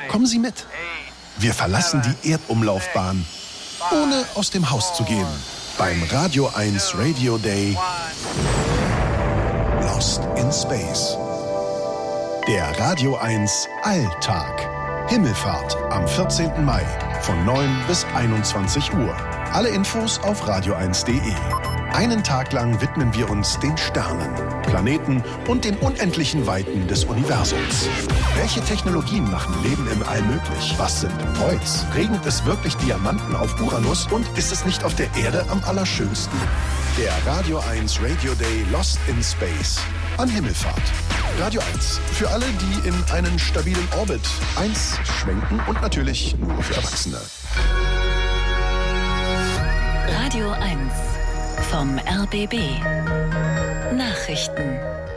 Kommen Sie mit. Wir verlassen die Erdumlaufbahn, ohne aus dem Haus zu gehen. Beim Radio 1 Radio Day Lost in Space. Der Radio 1 Alltag. Himmelfahrt am 14. Mai von 9 bis 21 Uhr. Alle Infos auf radio1.de. Einen Tag lang widmen wir uns den Sternen, Planeten und den unendlichen Weiten des Universums. Welche Technologien machen Leben im All möglich? Was sind Voids? Regnet es wirklich Diamanten auf Uranus? Und ist es nicht auf der Erde am allerschönsten? Der Radio 1 Radio Day Lost in Space an Himmelfahrt. Radio 1. Für alle, die in einen stabilen Orbit 1 schwenken und natürlich nur für Erwachsene. Radio 1 vom RBB. Nachrichten.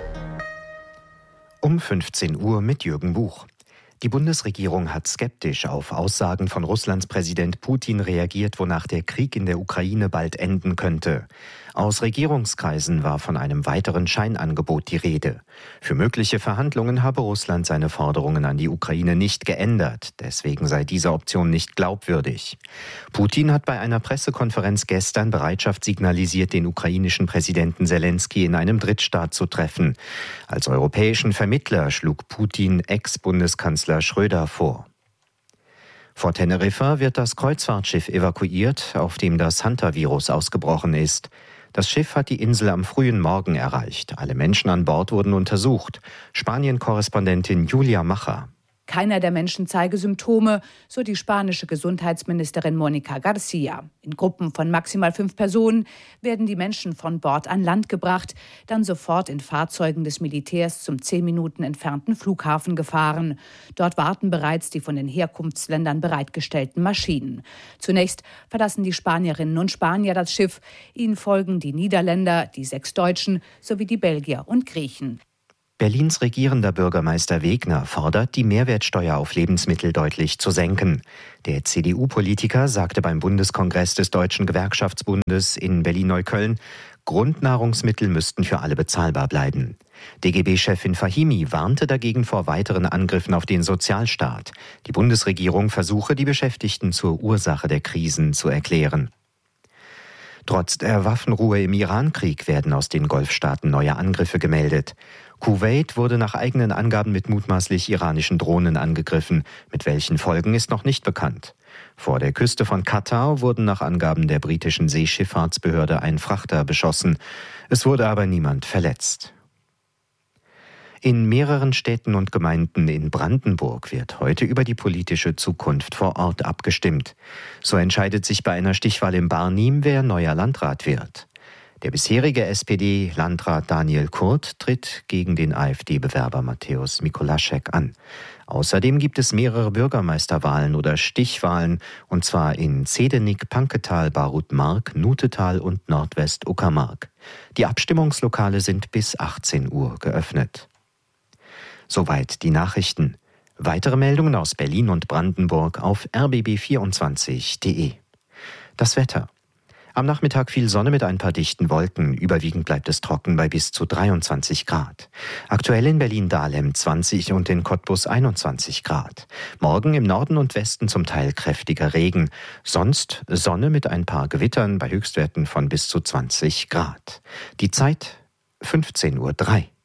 Um 15 Uhr mit Jürgen Buch. Die Bundesregierung hat skeptisch auf Aussagen von Russlands Präsident Putin reagiert, wonach der Krieg in der Ukraine bald enden könnte. Aus Regierungskreisen war von einem weiteren Scheinangebot die Rede. Für mögliche Verhandlungen habe Russland seine Forderungen an die Ukraine nicht geändert. Deswegen sei diese Option nicht glaubwürdig. Putin hat bei einer Pressekonferenz gestern Bereitschaft signalisiert, den ukrainischen Präsidenten Selenskyj in einem Drittstaat zu treffen. Als europäischen Vermittler schlug Putin Ex-Bundeskanzler Schröder vor. Vor Teneriffa wird das Kreuzfahrtschiff evakuiert, auf dem das Hanta-Virus ausgebrochen ist. Das Schiff hat die Insel am frühen Morgen erreicht. Alle Menschen an Bord wurden untersucht. Spanien-Korrespondentin Julia Macher. Keiner der Menschen zeige Symptome, so die spanische Gesundheitsministerin Mónica García. In Gruppen von maximal 5 Personen werden die Menschen von Bord an Land gebracht, dann sofort in Fahrzeugen des Militärs zum 10 Minuten entfernten Flughafen gefahren. Dort warten bereits die von den Herkunftsländern bereitgestellten Maschinen. Zunächst verlassen die Spanierinnen und Spanier das Schiff. Ihnen folgen die Niederländer, die 6 Deutschen sowie die Belgier und Griechen. Berlins regierender Bürgermeister Wegner fordert, die Mehrwertsteuer auf Lebensmittel deutlich zu senken. Der CDU-Politiker sagte beim Bundeskongress des Deutschen Gewerkschaftsbundes in Berlin-Neukölln, Grundnahrungsmittel müssten für alle bezahlbar bleiben. DGB-Chefin Fahimi warnte dagegen vor weiteren Angriffen auf den Sozialstaat. Die Bundesregierung versuche, die Beschäftigten zur Ursache der Krisen zu erklären. Trotz der Waffenruhe im Iran-Krieg werden aus den Golfstaaten neue Angriffe gemeldet. Kuwait wurde nach eigenen Angaben mit mutmaßlich iranischen Drohnen angegriffen. Mit welchen Folgen ist noch nicht bekannt. Vor der Küste von Katar wurden nach Angaben der britischen Seeschifffahrtsbehörde ein Frachter beschossen. Es wurde aber niemand verletzt. In mehreren Städten und Gemeinden in Brandenburg wird heute über die politische Zukunft vor Ort abgestimmt. So entscheidet sich bei einer Stichwahl in Barnim, wer neuer Landrat wird. Der bisherige SPD-Landrat Daniel Kurt tritt gegen den AfD-Bewerber Mateusz Mikolaschek an. Außerdem gibt es mehrere Bürgermeisterwahlen oder Stichwahlen, und zwar in Zedenik, Panketal, Barut-Mark, Nutetal und Nordwest-Uckermark. Die Abstimmungslokale sind bis 18 Uhr geöffnet. Soweit die Nachrichten. Weitere Meldungen aus Berlin und Brandenburg auf rbb24.de. Das Wetter. Am Nachmittag viel Sonne mit ein paar dichten Wolken. Überwiegend bleibt es trocken bei bis zu 23 Grad. Aktuell in Berlin-Dahlem 20 und in Cottbus 21 Grad. Morgen im Norden und Westen zum Teil kräftiger Regen. Sonst Sonne mit ein paar Gewittern bei Höchstwerten von bis zu 20 Grad. Die Zeit 15:03 Uhr.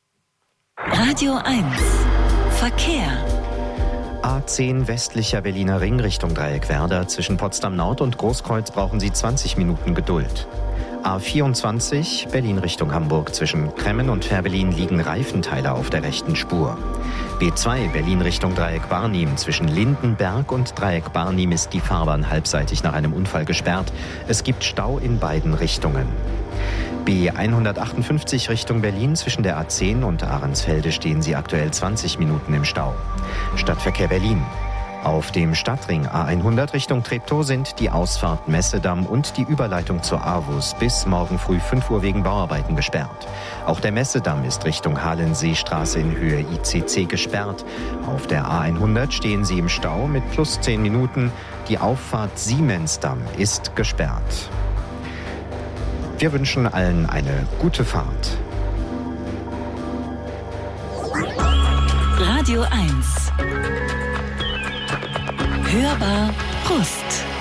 Radio 1 Verkehr. A10 westlicher Berliner Ring Richtung Dreieckwerder. Zwischen Potsdam Nord und Großkreuz brauchen Sie 20 Minuten Geduld. A24 Berlin Richtung Hamburg. Zwischen Kremmen und Fährberlin liegen Reifenteile auf der rechten Spur. B2 Berlin Richtung Dreieck Barnim. Zwischen Lindenberg und Dreieck Barnim ist die Fahrbahn halbseitig nach einem Unfall gesperrt. Es gibt Stau in beiden Richtungen. B158 Richtung Berlin. Zwischen der A10 und Ahrensfelde stehen Sie aktuell 20 Minuten im Stau. Stadtverkehr Berlin. Auf dem Stadtring A100 Richtung Treptow sind die Ausfahrt Messedamm und die Überleitung zur AWUS bis morgen früh 5 Uhr wegen Bauarbeiten gesperrt. Auch der Messedamm ist Richtung Halenseestraße in Höhe ICC gesperrt. Auf der A100 stehen Sie im Stau mit plus 10 Minuten. Die Auffahrt Siemensdamm ist gesperrt. Wir wünschen allen eine gute Fahrt. Radio 1 Hörbar Brust.